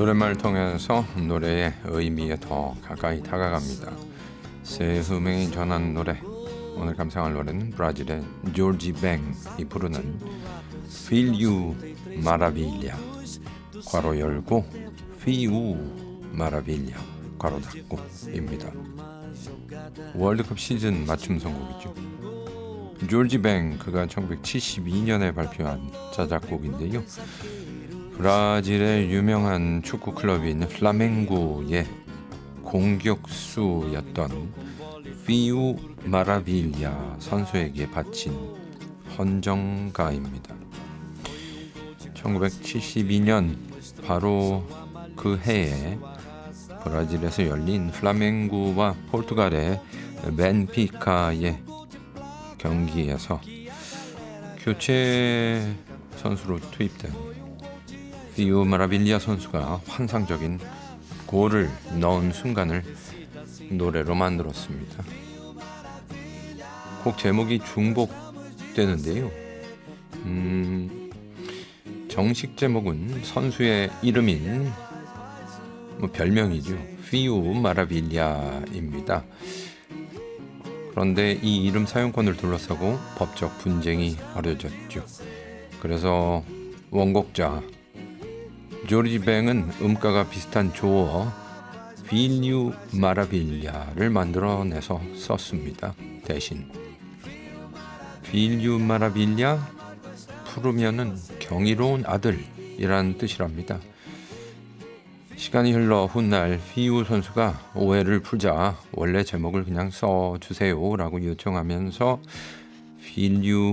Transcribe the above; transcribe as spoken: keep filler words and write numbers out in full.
노랫말을 통해서 노래의 의미에 더 가까이 다가갑니다. 새 음행이 전한 노래. 오늘 감상할 노래는 브라질의 조지 뱅이 부르는 Feel You Maravilla 괄호 열고 Feel You Maravilla 괄호 닫고 입니다. 월드컵 시즌 맞춤 선곡이죠. 조지 뱅, 그가 천구백칠십이 년에 발표한 자작곡인데요. 브라질의 유명한 축구 클럽인 플라멩고의 공격수였던 피우 마라빌야 선수에게 바친 헌정가입니다. 천구백칠십이 년 바로 그 해에 브라질에서 열린 플라멩고와 포르투갈의 벤피카의 경기에서 교체 선수로 투입된 피우 마라빌야 선수가 환상적인 골을 넣은 순간을 노래로 만들었습니다. 곡 제목이 중복되는데요. 음, 정식 제목은 선수의 이름인 뭐 별명이죠. 피우 마라빌야입니다. 그런데 이 이름 사용권을 둘러싸고 법적 분쟁이 벌어졌죠. 그래서 원곡자 조지 뱅은 음가가 비슷한 조어 Feel You Maravilla를 만들어내서 썼습니다. 대신 Feel You Maravilla, 풀으면은 경이로운 아들이란 뜻이랍니다. 시간이 흘러 훗날 피우 선수가 오해를 풀자 원래 제목을 그냥 써주세요 라고 요청하면서 Feel You